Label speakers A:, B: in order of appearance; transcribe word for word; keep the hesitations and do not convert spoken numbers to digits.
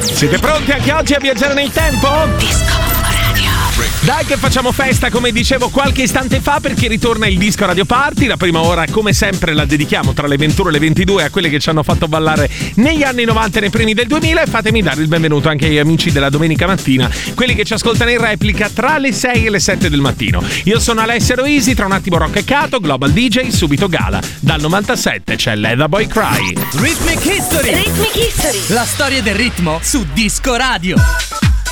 A: Siete pronti anche oggi a viaggiare nel tempo?
B: Disco Radio.
A: Dai che facciamo festa, come dicevo qualche istante fa, perché ritorna il Disco Radio Party. La prima ora, come sempre, la dedichiamo tra le ventuno e le ventidue a quelle che ci hanno fatto ballare negli anni novanta e nei primi del duemila. E fatemi dare il benvenuto anche agli amici della domenica mattina, quelli che ci ascoltano in replica tra le sei e le sette del mattino. Io sono Alessia Roisi, tra un attimo Rock e Cato, Global D J, subito Gala. Dal novantasette c'è Leather Boy Cry.
C: Rhythmic History.
B: Rhythmic History.
C: La storia del ritmo su Disco Radio.